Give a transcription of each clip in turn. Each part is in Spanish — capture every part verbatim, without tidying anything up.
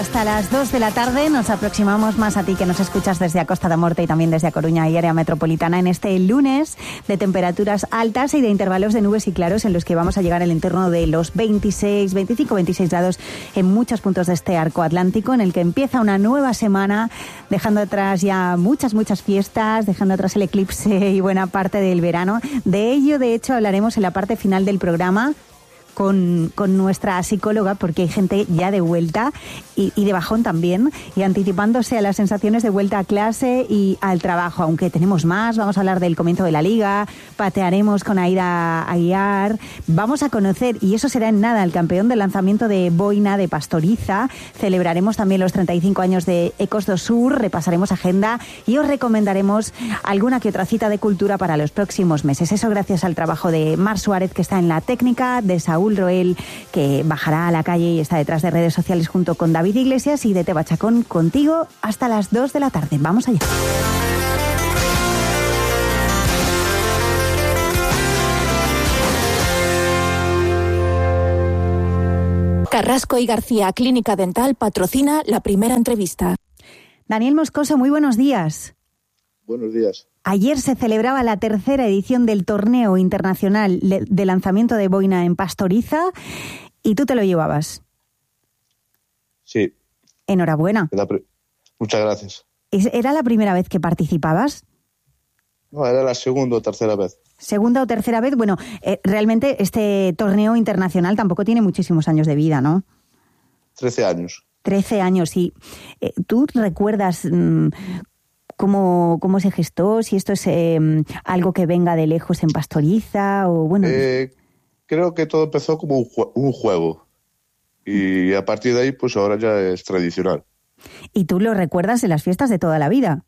hasta las dos de la tarde. Nos aproximamos más a ti que nos escuchas desde a Costa da Morte y también desde A Coruña y área metropolitana en este lunes de temperaturas altas y de intervalos de nubes y claros en los que vamos a llegar al entorno de los veintiséis, veinticinco, veintiséis grados en muchos puntos de este arco atlántico, en el que empieza una nueva semana, dejando atrás ya muchas, muchas fiestas, dejando atrás el eclipse y buena parte del verano. De ello, de hecho, hablaremos en la parte final del programa Con, con nuestra psicóloga, porque hay gente ya de vuelta y, y de bajón también, y anticipándose a las sensaciones de vuelta a clase y al trabajo, aunque tenemos más. Vamos a hablar del comienzo de la Liga, patearemos con Aida Aguiar, vamos a conocer, y eso será en nada, el campeón del lanzamiento de boina de Pastoriza, celebraremos también los treinta y cinco años de Ecos do Sur, repasaremos agenda y os recomendaremos alguna que otra cita de cultura para los próximos meses. Eso gracias al trabajo de Mar Suárez, que está en la técnica, de Saúl Roel, que bajará a la calle y está detrás de redes sociales junto con David Iglesias, y de Teba Chacón contigo hasta las dos de la tarde. Vamos allá. Carrasco y García Clínica Dental patrocina la primera entrevista. Daniel Moscoso, muy buenos días. Buenos días. Ayer se celebraba la tercera edición del torneo internacional de lanzamiento de boina en Pastoriza y tú te lo llevabas. Sí. Enhorabuena. Pre- Muchas gracias. ¿Era la primera vez que participabas? No, era la segunda o tercera vez. Segunda o tercera vez. Bueno, eh, realmente este torneo internacional tampoco tiene muchísimos años de vida, ¿no? Trece años. Trece años, y eh, ¿tú recuerdas mmm, cómo, cómo se gestó? Si esto es eh, algo que venga de lejos en Pastoriza o bueno. Eh, creo que todo empezó como un, ju- un juego y a partir de ahí, pues ahora ya es tradicional. ¿Y tú lo recuerdas de las fiestas de toda la vida?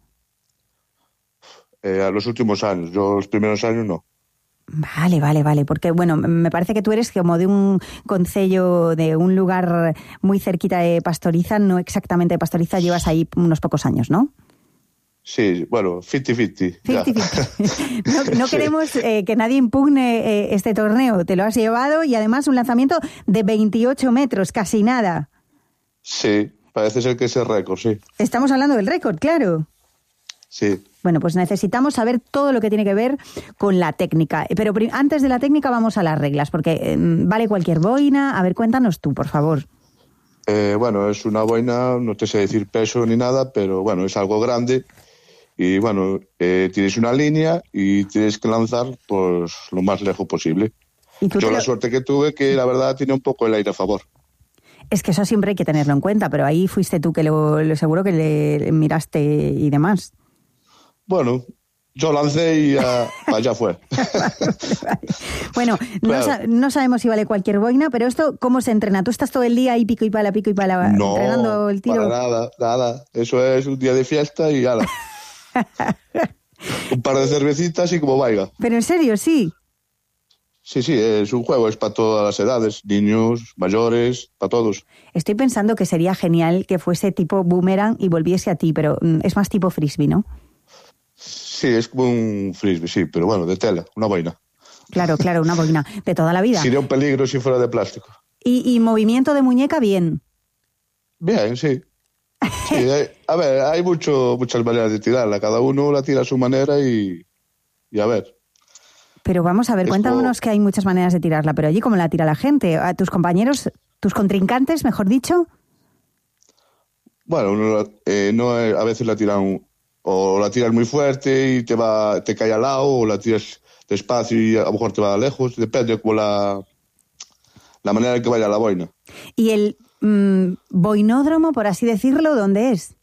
Eh, a los últimos años, yo los primeros años no. Vale, vale, vale, porque bueno, me parece que tú eres como de un concello, de un lugar muy cerquita de Pastoriza, no exactamente de Pastoriza, llevas ahí unos pocos años, ¿no? Sí, bueno, cincuenta cincuenta. cincuenta cincuenta. No, no queremos eh, que nadie impugne eh, este torneo, te lo has llevado, y además un lanzamiento de veintiocho metros, casi nada. Sí, parece ser que es el récord, sí. Estamos hablando del récord, claro. Sí. Bueno, pues necesitamos saber todo lo que tiene que ver con la técnica. Pero antes de la técnica vamos a las reglas, porque eh, vale cualquier boina. A ver, cuéntanos tú, por favor. Eh, bueno, es una boina, no te sé decir peso ni nada, pero bueno, es algo grande. Y bueno, eh, tienes una línea y tienes que lanzar pues lo más lejos posible. ¿Y tú Yo la lo... suerte que tuve, que la verdad tiene un poco el aire a favor. Es que eso siempre hay que tenerlo en cuenta, pero ahí fuiste tú que lo, lo seguro que le miraste y demás. Bueno, yo lancé y ya, allá fue. Bueno, claro. no, sa- no sabemos si vale cualquier boina, pero esto, ¿cómo se entrena? ¿Tú estás todo el día ahí pico y pala, pico y pala, no, entrenando el tiro? No, para nada, nada. Eso es un día de fiesta y ala. Un par de cervecitas y como vaya. Pero en serio, sí. Sí, sí, es un juego, es para todas las edades, niños, mayores, para todos. Estoy pensando que sería genial que fuese tipo boomerang y volviese a ti, pero mm, es más tipo frisbee, ¿no? Sí, es como un frisbee, sí, pero bueno, de tela, una boina. Claro, claro, una boina de toda la vida. Sería un peligro si fuera de plástico. Y, y movimiento de muñeca, bien. Bien, sí. Sí, hay, a ver, hay mucho, muchas maneras de tirarla. Cada uno la tira a su manera y, y a ver. Pero vamos a ver, Es cuéntanos como... que hay muchas maneras de tirarla, pero allí ¿cómo la tira la gente? ¿A tus compañeros, tus contrincantes, mejor dicho? Bueno, uno, eh, no, a veces la tiran o la tiras muy fuerte y te va, te cae al lado, o la tiras despacio y a lo mejor te va lejos. Depende como la, la manera en que vaya la boina. ¿Y el mmm, boinódromo, por así decirlo, dónde es?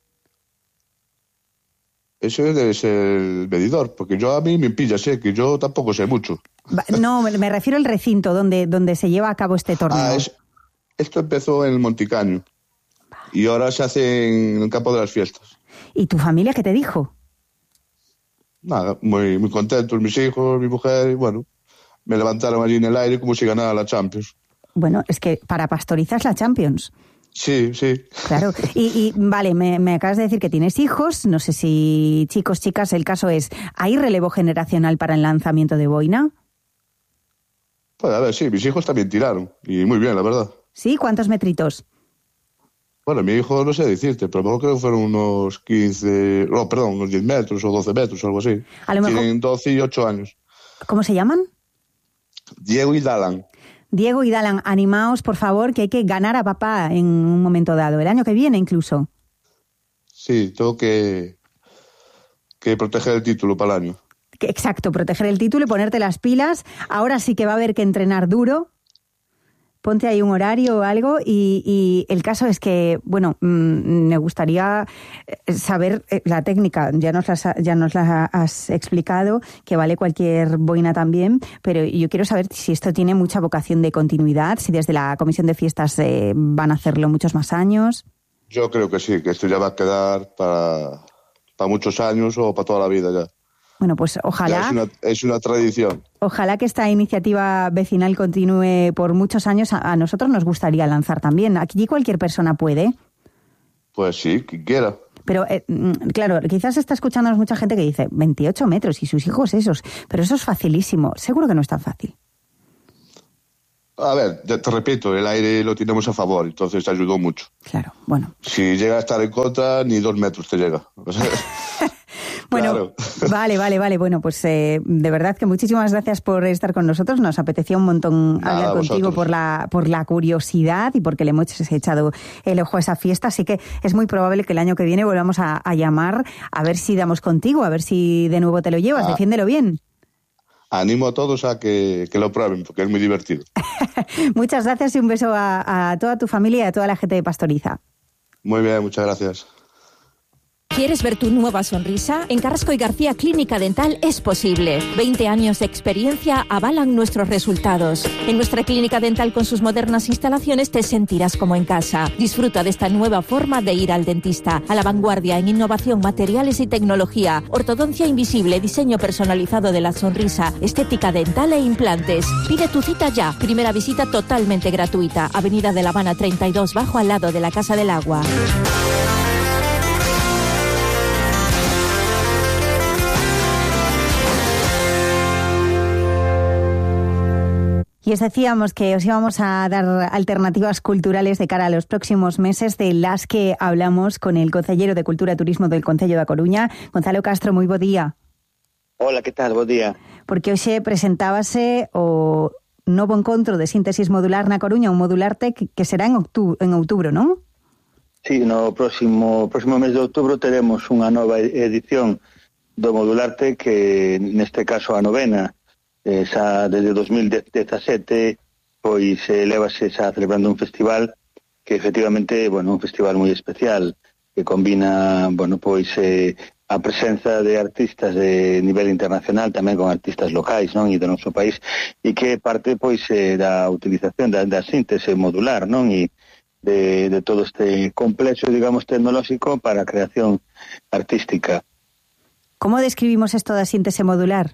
Eso debe ser el medidor, porque yo a mí me pilla, sé que yo tampoco sé mucho. No, me refiero al recinto donde, donde se lleva a cabo este torneo. Ah, es, esto empezó en el Monticaño y ahora se hace en el campo de las fiestas. ¿Y tu familia qué te dijo? Nada, muy, muy contentos, mis hijos, mi mujer, y bueno, me levantaron allí en el aire como si ganara la Champions. Bueno, es que para Pastoriza es la Champions. Sí, sí. Claro. Y, y vale, me, me acabas de decir que tienes hijos, no sé si chicos, chicas, el caso es, ¿hay relevo generacional para el lanzamiento de boina? Pues a ver, sí, mis hijos también tiraron, y muy bien, la verdad. ¿Sí? ¿Cuántos metritos? Bueno, mi hijo no sé decirte, pero a lo mejor creo que fueron unos quince, no, perdón, unos diez metros o doce metros, algo así. A lo mejor... Tienen doce y ocho años. ¿Cómo se llaman? Diego y Dalan. Diego y Dalan, animaos, por favor, que hay que ganar a papá en un momento dado, el año que viene incluso. Sí, tengo que, que proteger el título para el año. Exacto, proteger el título y ponerte las pilas. Ahora sí que va a haber que entrenar duro. Ponte ahí un horario o algo y, y el caso es que, bueno, mmm, me gustaría saber la técnica, ya nos, las, ya nos la has explicado, que vale cualquier boina también, pero yo quiero saber si esto tiene mucha vocación de continuidad, si desde la Comisión de Fiestas eh, van a hacerlo muchos más años. Yo creo que sí, que esto ya va a quedar para, para muchos años o para toda la vida ya. Bueno, pues ojalá... Es una, es una tradición. Ojalá que esta iniciativa vecinal continúe por muchos años. A, a nosotros nos gustaría lanzar también. Aquí cualquier persona puede. Pues sí, quien quiera. Pero, eh, claro, quizás está escuchándonos mucha gente que dice veintiocho metros y sus hijos esos. Pero eso es facilísimo. Seguro que no es tan fácil. A ver, te repito, el aire lo tenemos a favor, entonces ayudó mucho. Claro, bueno. Si llega a estar en contra, ni dos metros te llega. Bueno, claro. vale, vale, vale. Bueno, pues eh, de verdad que muchísimas gracias por estar con nosotros. Nos apetecía un montón Nada, hablar contigo por la, por la curiosidad y porque le hemos echado el ojo a esa fiesta. Así que es muy probable que el año que viene volvamos a, a llamar a ver si damos contigo, a ver si de nuevo te lo llevas. Ah. Defiéndelo bien. Animo a todos a que, que lo prueben, porque es muy divertido. Muchas gracias y un beso a, a toda tu familia y a toda la gente de Pastoriza. Muy bien, muchas gracias. ¿Quieres ver tu nueva sonrisa? En Carrasco y García Clínica Dental es posible. veinte años de experiencia avalan nuestros resultados. En nuestra clínica dental con sus modernas instalaciones te sentirás como en casa. Disfruta de esta nueva forma de ir al dentista. A la vanguardia en innovación, materiales y tecnología. Ortodoncia invisible, diseño personalizado de la sonrisa, estética dental e implantes. Pide tu cita ya. Primera visita totalmente gratuita. Avenida de La Habana treinta y dos, bajo al lado de la Casa del Agua. Y os decíamos que os íbamos a dar alternativas culturales de cara a los próximos meses, de las que hablamos con el Concelleiro de Cultura e Turismo del Concello da Coruña, Gonzalo Castro. Moi bo día. Hola, que tal? Bo día. Porque hoxe presentábase o novo encontro de síntesis modular na Coruña, un Modulartec que será en outubro, en outubro, non? Sí, no próximo próximo mes de outubro teremos unha nova edición do Modulartec, que neste caso a novena. Eh, xa desde dos mil dezasete pois eh, levase xa celebrando un festival que efectivamente, bueno, un festival moi especial que combina, bueno, pois eh, a presenza de artistas de nivel internacional tamén con artistas locais, non, e do noso país, e que parte pois eh, da utilización da, da síntese modular, non, e de, de todo este complexo, digamos, tecnolóxico para a creación artística. Como describimos esto da síntese modular?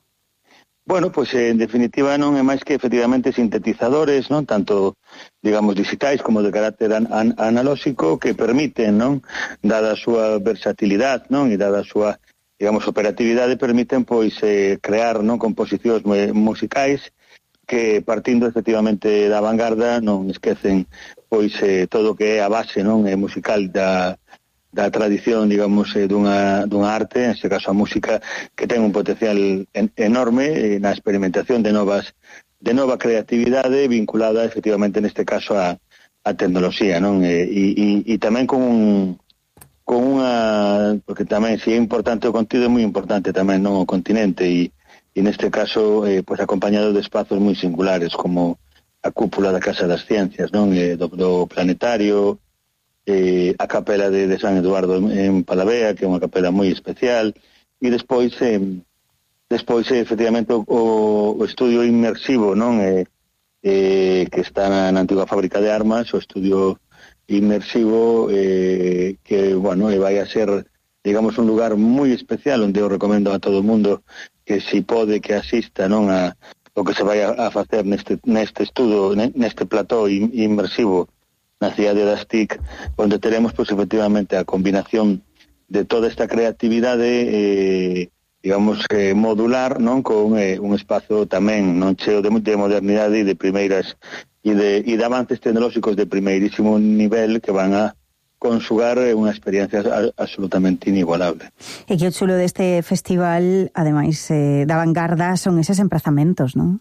Bueno, pois pues, en definitiva non é máis que efectivamente sintetizadores, non, tanto, digamos, digitais como de carácter an- an- analóxico, que permiten, non, dada a súa versatilidade, non, e dada a súa, digamos, operatividade, permiten, pois, eh, crear, non, composicións musicais que, partindo efectivamente da vanguarda, non esquecen, pois, eh, todo o que é a base, non, é musical da da tradición, digamos, eh, dunha, dunha arte, en este caso a música, que ten un potencial en, enorme eh, na experimentación de novas de nova creatividade vinculada, efectivamente, neste caso a, a tecnoloxía, non? E, e, e tamén con un, con unha, porque tamén, se é importante o contido, é moi importante tamén, non, o continente, e, e neste caso, eh, pues, acompañado de espazos moi singulares, como a cúpula da Casa das Ciencias, non? Eh, do, do planetario, Eh, a capela de, de San Eduardo en Palavea, que é unha capela moi especial, e despois eh, despois eh, efectivamente o, o estudio inmersivo, non, eh, eh, que está na, na antiga fábrica de armas, o estudio inmersivo eh, que, bueno, eh, vai a ser, digamos, un lugar moi especial onde eu recomendo a todo o mundo que si pode que asista, non, a o que se vai a, a facer neste, neste estudo, neste plató inmersivo na cidade das T I C, onde teremos, pues, efectivamente, a combinación de toda esta creatividade, eh, digamos, eh, modular, non, con eh, un espazo tamén non cheo de, de modernidade e de primeiras e de, e de avances tecnolóxicos de primeirísimo nivel que van a consugar unha experiencia absolutamente inigualable. E que o chulo deste festival, ademais, eh, da vanguarda son eses emprazamentos, non?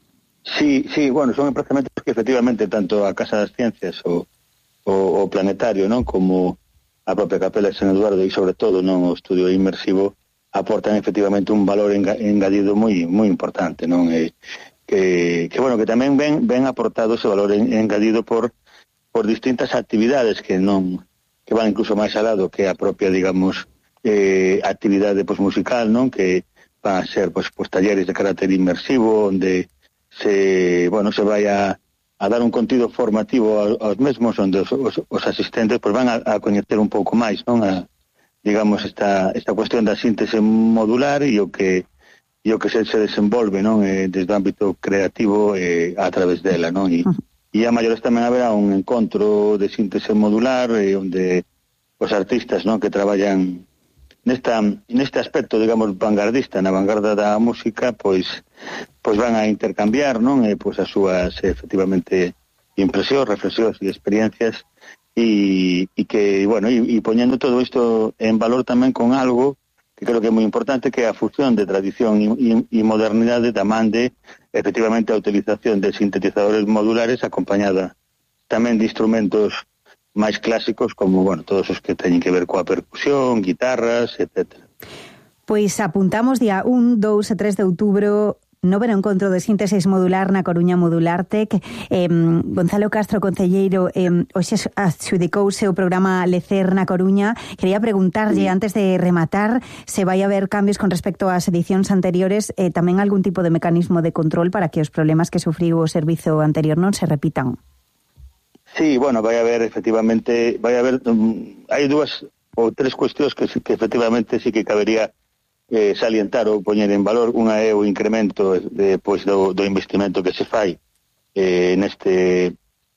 Sí, sí, bueno, son emprazamentos que efectivamente tanto a Casa das Ciencias o, o, o Planetario, non, como a propia Capela de San Eduardo e sobre todo non o estudio inmersivo aportan efectivamente un valor engadido moi moi importante, non? E, que, que bueno, que tamén ven, ven aportado ese valor engadido por por distintas actividades que non que van incluso máis alá do que a propia, digamos, eh, actividade pues, musical, non? Que van a ser pues, pues, talleres de carácter inmersivo, onde se, bueno, se vai a, a dar un contido formativo aos, aos mesmos, onde os, os, os asistentes pues, van a, a coñecer un pouco máis, non? A, digamos, esta, esta cuestión da síntese modular e o que e o que se, se desenvolve, non? Eh, desde o ámbito creativo eh, a través dela, non? E, E a maiores tamén haberá un encontro de síntese modular eh, onde os artistas, non, que traballan nesta neste aspecto, digamos, vanguardista, na vanguarda da música, pois pois van a intercambiar, non, eh, pois as súas efectivamente impresións, reflexións e experiencias e, e que, bueno, e, e poñendo todo isto en valor tamén con algo que creo que é moi importante, que é a fusión de tradición e, e, e modernidade da man de efectivamente a utilización de sintetizadores modulares acompañada tamén de instrumentos máis clásicos como, bueno, todos os que teñen que ver coa percusión, guitarras, etcétera. Pois apuntamos día un, dous e tres de outubro noveno encontro de síntesis modular na Coruña Modulartec. Eh, Gonzalo Castro, concelleiro, eh, hoxe adxudicouse o programa Lecer na Coruña. Quería preguntarlle, sí, antes de rematar, se vai haber cambios con respecto ás edicións anteriores, eh, tamén algún tipo de mecanismo de control para que os problemas que sufriu o servizo anterior non se repitan. Sí, bueno, vai haber efectivamente, vai haber, um, hai dúas ou tres cuestións que, que efectivamente sí que cabería eh, salientar ou poñer en valor. Unha é o incremento de, pois, do, do investimento que se fai eh, neste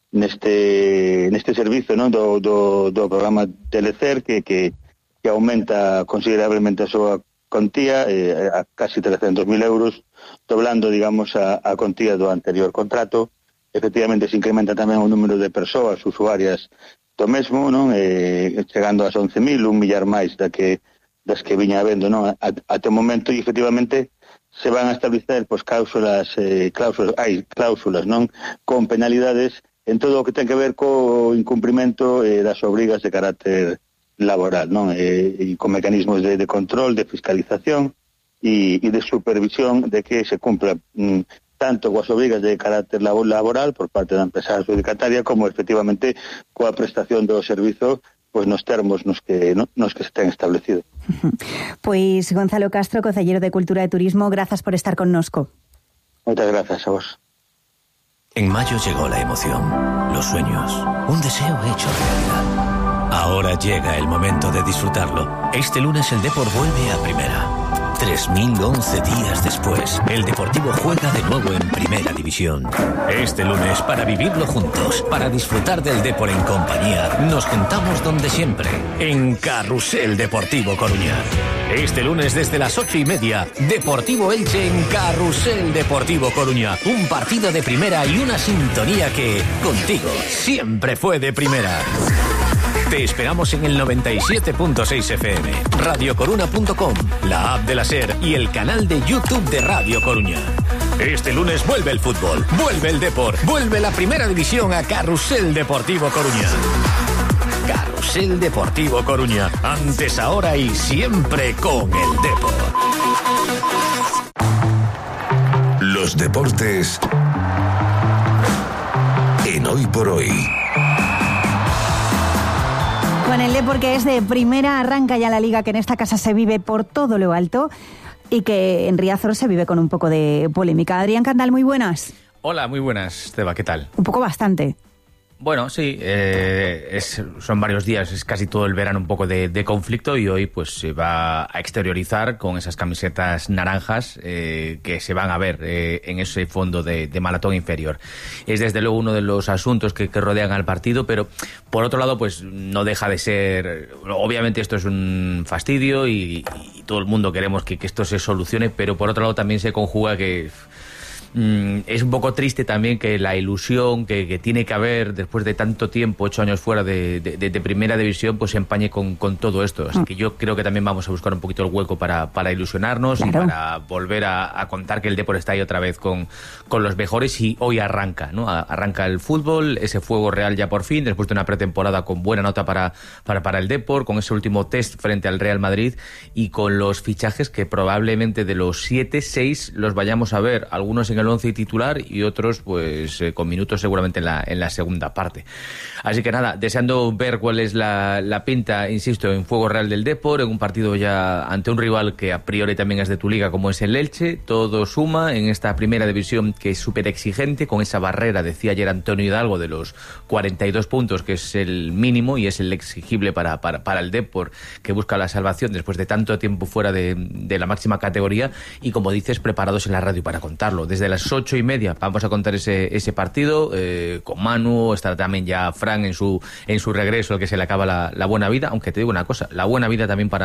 neste neste servizo, non, do, do, do programa de Lecer, que, que, que aumenta considerablemente a súa contía eh, a casi trescentos mil euros, doblando, digamos, a, a contía do anterior contrato. Efectivamente se incrementa tamén o número de persoas usuarias do mesmo, non, eh, chegando ás once mil, un millar máis da que das que viña habendo, non, até o momento, e efectivamente se van a establecer pois cláusulas, eh, cláusulas, hai cláusulas, non, con penalidades en todo o que ten que ver co incumprimento eh, das obrigas de carácter laboral, non, eh, e con mecanismos de, de control, de fiscalización e, e de supervisión de que se cumpla mm, tanto coas obrigas de carácter laboral por parte da empresa adjudicataria como efectivamente coa prestación do servizo pois nos termos nos que no, nos que se ten establecido. Pois Gonzalo Castro, concelleiro de Cultura e Turismo, grazas por estar connosco. Moitas grazas a vos. En mayo llegó la emoción, los sueños, un deseo hecho realidad. Ahora llega el momento de disfrutarlo. Este lunes el Depor vuelve a primera. tres mil once días después, el Deportivo juega de nuevo en Primera División. Este lunes, para vivirlo juntos, para disfrutar del Depor en compañía, nos juntamos donde siempre, en Carrusel Deportivo Coruña. Este lunes desde las ocho y media, Deportivo Elche en Carrusel Deportivo Coruña. Un partido de primera y una sintonía que, contigo, siempre fue de primera. Te esperamos en el noventa y siete punto seis F M, radio coruna punto com, la app de la SER y el canal de YouTube de Radio Coruña. Este lunes vuelve el fútbol, vuelve el Depor, vuelve la Primera División a Carrusel Deportivo Coruña. Carrusel Deportivo Coruña, antes, ahora y siempre con el Depor. Los deportes en Hoy por Hoy. Con el Depor, que es de primera, arranca ya la liga, que en esta casa se vive por todo lo alto y que en Riazor se vive con un poco de polémica. Adrián Candal, muy buenas. Hola, muy buenas, Esteba, ¿qué tal? Un poco bastante. Bueno, sí, eh, es, son varios días, es casi todo el verano un poco de, de conflicto y hoy pues se va a exteriorizar con esas camisetas naranjas eh, que se van a ver eh, en ese fondo de, de maratón inferior. Es desde luego uno de los asuntos que, que rodean al partido, pero por otro lado pues no deja de ser, obviamente esto es un fastidio y, y todo el mundo queremos que, que esto se solucione, pero por otro lado también se conjuga que mm, es un poco triste también que la ilusión que, que tiene que haber después de tanto tiempo, ocho años fuera de, de, de, de primera división, pues se empañe con, con todo esto. Así que yo creo que también vamos a buscar un poquito el hueco para, para ilusionarnos, claro, y para volver a, a contar que el Depor está ahí otra vez con, con los mejores, y hoy arranca, ¿no? Arranca el fútbol, ese fuego real ya por fin, después de una pretemporada con buena nota para, para, para el Depor, con ese último test frente al Real Madrid y con los fichajes que probablemente de los siete, seis los vayamos a ver, algunos en el once titular y otros pues eh, con minutos seguramente en la, en la segunda parte. Así que nada, deseando ver cuál es la, la pinta, insisto, en fuego real del Depor, en un partido ya ante un rival que a priori también es de tu liga como es el Elche. Todo suma en esta primera división que es súper exigente, con esa barrera, decía ayer Antonio Hidalgo, de los cuarenta y dos puntos, que es el mínimo y es el exigible para, para, para el Depor, que busca la salvación después de tanto tiempo fuera de, de la máxima categoría, y como dices, preparados en la radio para contarlo. Desde las ocho y media vamos a contar ese, ese partido eh, con Manu, estará también ya Fran en su, en su regreso, al que se le acaba la, la buena vida, aunque te digo una cosa, la buena vida también para